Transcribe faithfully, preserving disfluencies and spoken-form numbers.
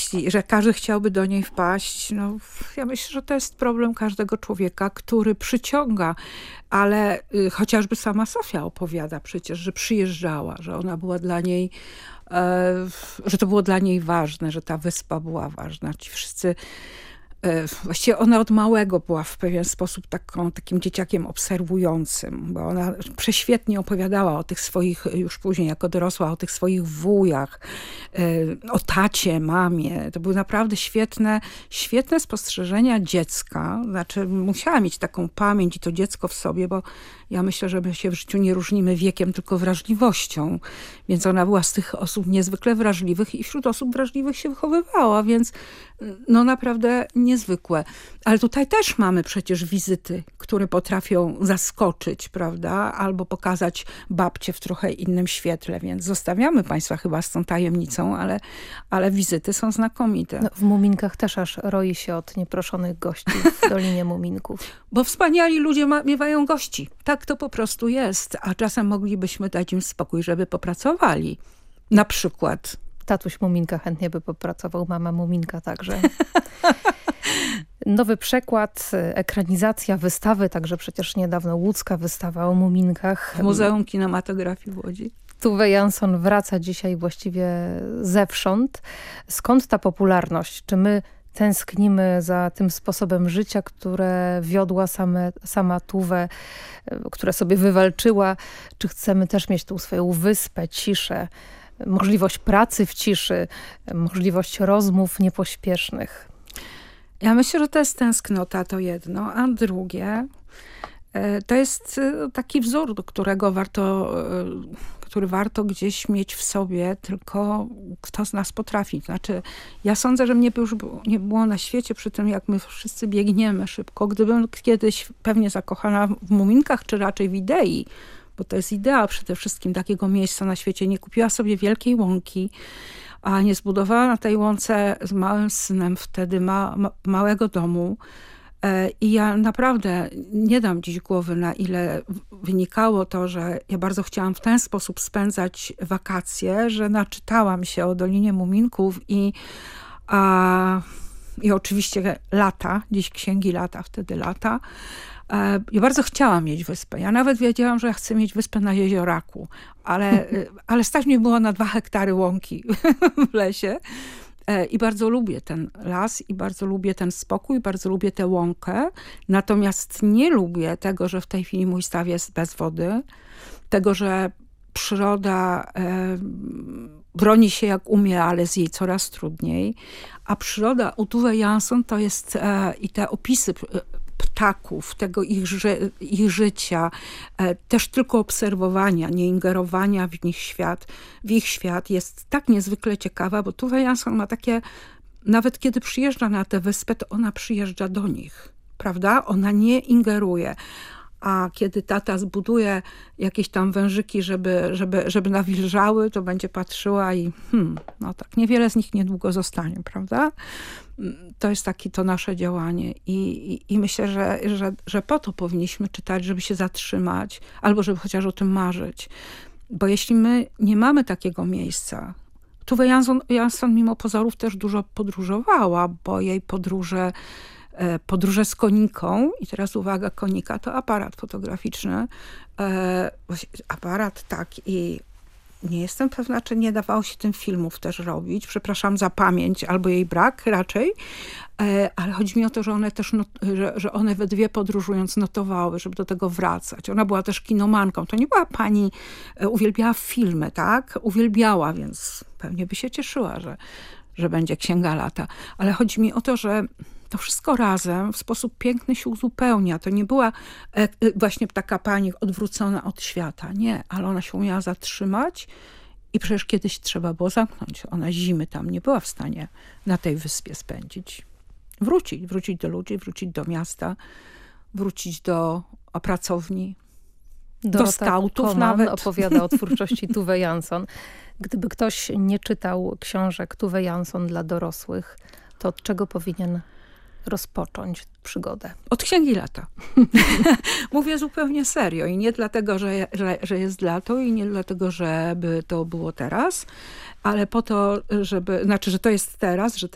jeśli, że każdy chciałby do niej wpaść, no ja myślę, że to jest problem każdego człowieka, który przyciąga, ale y, chociażby sama Sofia opowiada przecież, że przyjeżdżała, że ona była dla niej, e, że to było dla niej ważne, że ta wyspa była ważna. Ci wszyscy Właściwie ona od małego była w pewien sposób taką, takim dzieciakiem obserwującym, bo ona prześwietnie opowiadała o tych swoich, już później jako dorosła, o tych swoich wujach, o tacie, mamie. To były naprawdę świetne, świetne spostrzeżenia dziecka. Znaczy musiała mieć taką pamięć i to dziecko w sobie, bo ja myślę, że my się w życiu nie różnimy wiekiem, tylko wrażliwością. Więc ona była z tych osób niezwykle wrażliwych i wśród osób wrażliwych się wychowywała, więc no naprawdę niezwykłe. Ale tutaj też mamy przecież wizyty, które potrafią zaskoczyć, prawda? Albo pokazać babcię w trochę innym świetle, więc zostawiamy państwa chyba z tą tajemnicą, ale, ale wizyty są znakomite. No, w Muminkach też aż roi się od nieproszonych gości w Dolinie Muminków. Bo wspaniali ludzie ma, miewają gości. Tak to po prostu jest. A czasem moglibyśmy dać im spokój, żeby popracowali. Na przykład. Tatuś Muminka chętnie by popracował, mama Muminka także. Nowy przekład, ekranizacja wystawy, także przecież niedawno łódzka wystawa o Muminkach. W Muzeum Kinematografii w Łodzi. Tove Jansson wraca dzisiaj właściwie zewsząd. Skąd ta popularność? Czy my tęsknimy za tym sposobem życia, które wiodła same, sama Tove, które sobie wywalczyła? Czy chcemy też mieć tą swoją wyspę, ciszę, możliwość pracy w ciszy, możliwość rozmów niepośpiesznych? Ja myślę, że to jest tęsknota, to jedno, a drugie to jest taki wzór, do którego warto, który warto gdzieś mieć w sobie, tylko kto z nas potrafi. Znaczy, ja sądzę, że mnie by już nie było na świecie przy tym, jak my wszyscy biegniemy szybko. Gdybym kiedyś pewnie zakochana w Muminkach, czy raczej w idei, bo to jest idea przede wszystkim takiego miejsca na świecie, nie kupiła sobie wielkiej łąki, a nie zbudowała na tej łące z małym synem wtedy ma, ma, małego domu. I ja naprawdę nie dam dziś głowy, na ile wynikało to, że ja bardzo chciałam w ten sposób spędzać wakacje, że naczytałam się o Dolinie Muminków i, a, i oczywiście lata, dziś księgi lata, wtedy lata. Ja bardzo chciałam mieć wyspę. Ja nawet wiedziałam, że ja chcę mieć wyspę na Jezioraku, ale, ale stać mnie było na dwa hektary łąki w lesie. I bardzo lubię ten las i bardzo lubię ten spokój, bardzo lubię tę łąkę. Natomiast nie lubię tego, że w tej chwili mój staw jest bez wody. Tego, że przyroda e, broni się jak umie, ale z jej coraz trudniej. A przyroda u Tove Jansson to jest e, i te opisy ptaków, tego ich, ży ich życia, e, też tylko obserwowania, nie ingerowania w nich świat, w ich świat jest tak niezwykle ciekawa, bo Tove Jansson ma takie, nawet kiedy przyjeżdża na tę wyspę, to ona przyjeżdża do nich, prawda? Ona nie ingeruje. A kiedy tata zbuduje jakieś tam wężyki, żeby, żeby, żeby nawilżały, to będzie patrzyła i hmm, no tak, niewiele z nich niedługo zostanie, prawda? To jest takie to nasze działanie i, i, i myślę, że, że, że po to powinniśmy czytać, żeby się zatrzymać, albo żeby chociaż o tym marzyć. Bo jeśli my nie mamy takiego miejsca, Tove Jansson, Jansson mimo pozorów też dużo podróżowała, bo jej podróże Podróże z koniką, i teraz uwaga, konika to aparat fotograficzny. E, aparat, tak, i nie jestem pewna, czy nie dawało się tym filmów też robić. Przepraszam za pamięć, albo jej brak raczej. E, ale chodzi mi o to, że one też, not, że, że one we dwie podróżując notowały, żeby do tego wracać. Ona była też kinomanką. To nie była pani, e, uwielbiała filmy, tak? Uwielbiała, więc pewnie by się cieszyła, że, że będzie Księga Lata. Ale chodzi mi o to, że to wszystko razem w sposób piękny się uzupełnia. To nie była e, właśnie taka pani odwrócona od świata. Nie, ale ona się umiała zatrzymać i przecież kiedyś trzeba było zamknąć. Ona zimy tam nie była w stanie na tej wyspie spędzić. Wrócić, wrócić do ludzi, wrócić do miasta, wrócić do pracowni, Dorota do skautów Koman nawet. Opowiada o twórczości Tove Jansson. Gdyby ktoś nie czytał książek Tove Jansson dla dorosłych, to od czego powinien rozpocząć przygodę? Od Księgi Lata. Mówię zupełnie serio i nie dlatego, że, że, że jest lato i nie dlatego, żeby to było teraz, ale po to, żeby, znaczy, że to jest teraz, że